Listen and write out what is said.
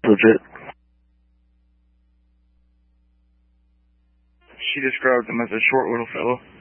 legit. She described him as a short little fellow.